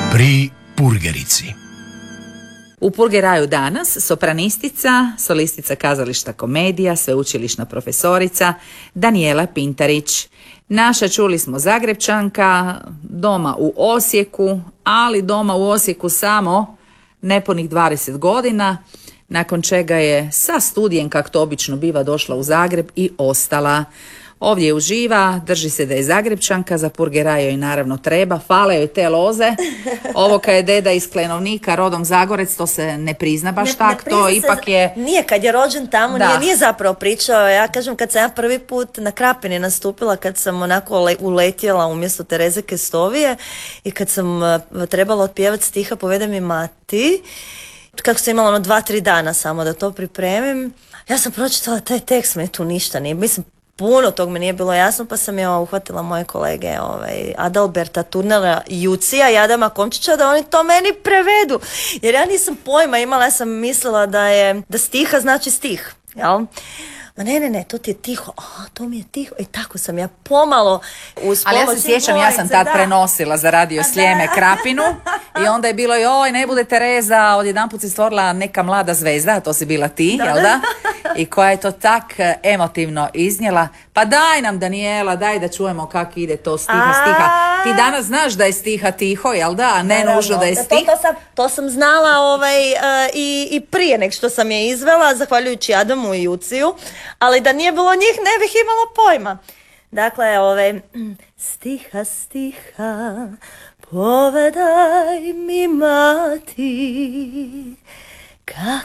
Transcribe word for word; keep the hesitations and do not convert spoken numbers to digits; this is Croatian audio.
Pri Purgerici. U Purgeraju danas sopranistica, solistica kazališta Komedija, sveučilišna profesorica Danijela Pintarić. Naša, čuli smo, Zagrepčanka, doma u Osijeku, ali doma u Osijeku samo nepunih dvadeset godina, nakon čega je sa studijem, kako to obično biva, došla u Zagreb i ostala. Ovdje uživa, drži se da je Zagrepčanka, za Purgeraj joj naravno treba, fale joj te loze. Ovo kad je deda iz Klenovnika, rodom Zagorec, to se ne prizna baš ne, tak, ne to ipak se, je... Nije, kad je rođen tamo, nije, nije zapravo pričao. Ja kažem, kad sam ja prvi put na Krapini nastupila, kad sam onako le, uletjela umjesto Tereze Kestovije i kad sam uh, trebala otpjevati stiha Povede mi mati, kako sam imala ono dva, tri dana samo da to pripremim, ja sam pročitala taj tekst, me tu ništa nije, mislim, puno tog mi nije bilo jasno, pa sam ja uhvatila moje kolege ovaj, Adalberta Turnera Jucija i Adama Komčića da oni to meni prevedu. Jer ja nisam pojma imala, ja sam mislila da je da stiha znači stih, jel? Ma ne, ne, ne, to ti je tiho, a to mi je tiho, i tako sam ja pomalo uz ali ja se sjećam, ja sam tad da. prenosila za Radio Sljeme Krapinu i onda je bilo, joj, ne bude Tereza, odjedanput si stvorila neka mlada zvezda, a to si bila ti, da, jel da? I koja je to tak emotivno iznijela. Pa daj nam, Danijela, daj da čujemo kako ide to stiha, stiha. Ti danas znaš da je stiha tiho, jel da? A ne nužno da je stih. To, to, sam, to sam znala ovaj, uh, i, i prije nek što sam je izvela, zahvaljujući Adamu i Juciju, ali da nije bilo njih ne bih imala pojma. Dakle, ovaj, stiha, stiha, povedaj mi mati,